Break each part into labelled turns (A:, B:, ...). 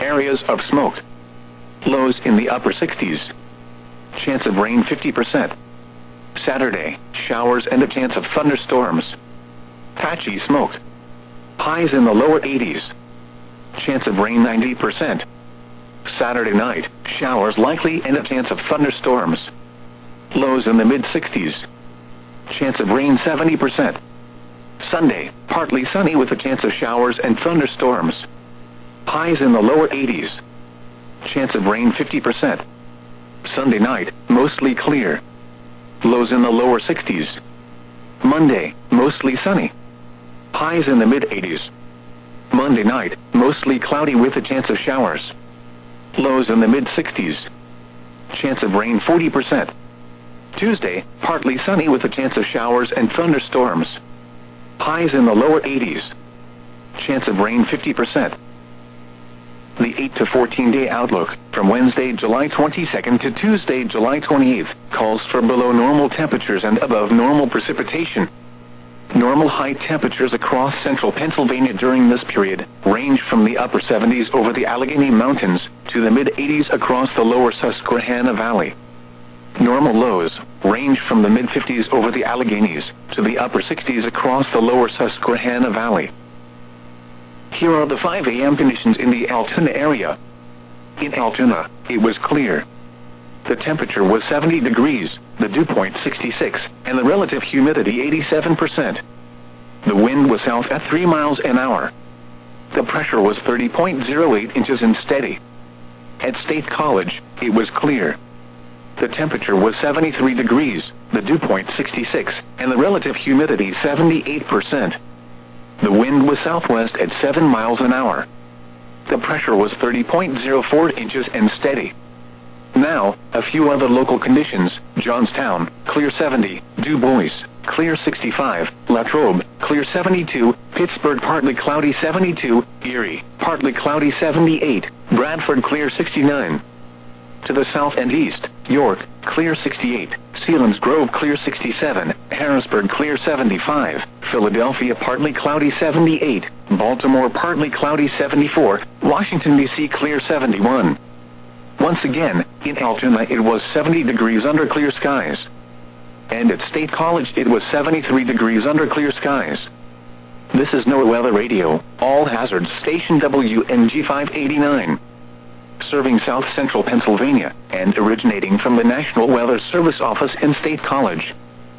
A: areas of smoke. Lows in the upper 60s. Chance of rain 50%. Saturday, showers and a chance of thunderstorms. Patchy smoke. Highs in the lower 80s. Chance of rain 90%. Saturday night, showers likely and a chance of thunderstorms. Lows in the mid-60s. Chance of rain 70%. Sunday, partly sunny with a chance of showers and thunderstorms. Highs in the lower 80s. Chance of rain 50%. Sunday night, mostly clear. Lows in the lower 60s. Monday, mostly sunny. Highs in the mid-80s. Monday night, mostly cloudy with a chance of showers. Lows in the mid-60s. Chance of rain 40%. Tuesday, partly sunny with a chance of showers and thunderstorms. Highs in the lower 80s. Chance of rain 50%. The 8 to 14-day outlook, from Wednesday, July 22nd to Tuesday, July 28th, calls for below normal temperatures and above normal precipitation. Normal high temperatures across central Pennsylvania during this period range from the upper 70s over the Allegheny Mountains to the mid-80s across the lower Susquehanna Valley. Normal lows range from the mid-50s over the Alleghenies to the upper 60s across the lower Susquehanna Valley. Here are the 5 a.m. conditions in the Altoona area. In Altoona, it was clear. The temperature was 70 degrees, the dew point 66, and the relative humidity 87%. The wind was south at 3 miles an hour. The pressure was 30.08 inches and steady. At State College, it was clear. The temperature was 73 degrees, the dew point 66, and the relative humidity 78%. The wind was southwest at 7 miles an hour. The pressure was 30.04 inches and steady. Now, a few other local conditions: Johnstown, clear 70, Du Bois, clear 65, Latrobe, clear 72, Pittsburgh, partly cloudy 72, Erie, partly cloudy 78, Bradford, clear 69. To the south and east, York, clear 68, Selinsgrove, clear 67, Harrisburg, clear 75, Philadelphia, partly cloudy 78, Baltimore, partly cloudy 74, Washington, D.C., clear 71. Once again, in Altoona it was 70 degrees under clear skies. And at State College it was 73 degrees under clear skies. This is NOAA Weather Radio, all hazards, station WNG 589. Serving south central Pennsylvania, and originating from the National Weather Service office in State College.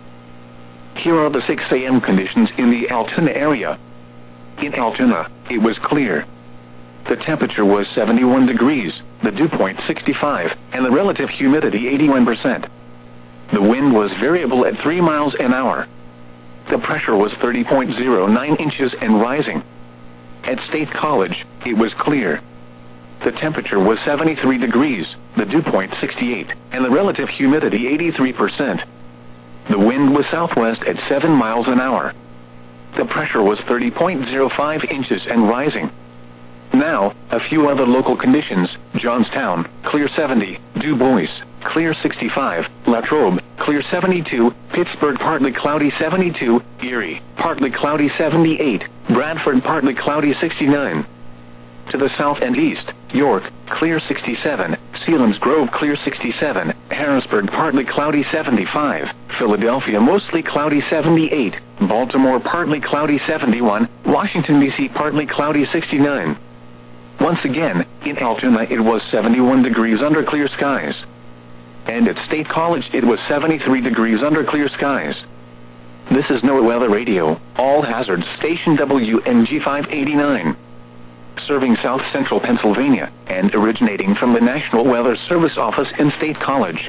A: Here are the 6 a.m. conditions in the Altoona area. In Altoona, it was clear. The temperature was 71 degrees, the dew point 65, and the relative humidity 81%. The wind was variable at 3 miles an hour. The pressure was 30.09 inches and rising. At State College, it was clear. The temperature was 73 degrees, the dew point 68, and the relative humidity 83%. The wind was southwest at 7 miles an hour. The pressure was 30.05 inches and rising. Now, a few other local conditions: Johnstown, clear 70, Du Bois, clear 65, Latrobe, clear 72, Pittsburgh, partly cloudy 72, Erie, partly cloudy 78, Bradford, partly cloudy 69. To the south and east, York, clear 67, Selinsgrove, clear 67, Harrisburg, partly cloudy 75, Philadelphia, mostly cloudy 78, Baltimore, partly cloudy 71, Washington, D.C., partly cloudy 69. Once again, in Altoona it was 71 degrees under clear skies. And at State College it was 73 degrees under clear skies. This is NOAA Weather Radio, all hazards, station WNG 589. Serving south central Pennsylvania, and originating from the National Weather Service office in State College.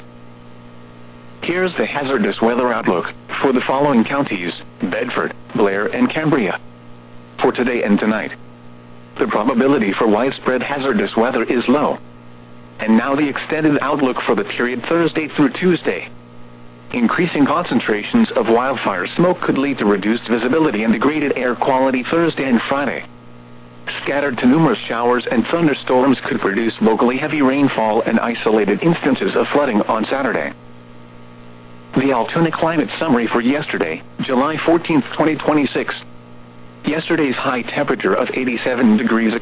A: Here's the hazardous weather outlook for the following counties: Bedford, Blair, and Cambria. For today and tonight, the probability for widespread hazardous weather is low. And now the extended outlook for the period Thursday through Tuesday. Increasing concentrations of wildfire smoke could lead to reduced visibility and degraded air quality Thursday and Friday. Scattered to numerous showers and thunderstorms could produce locally heavy rainfall and isolated instances of flooding on Saturday. The Altoona Climate Summary for yesterday, July 14, 2026. Yesterday's high temperature of 87 degrees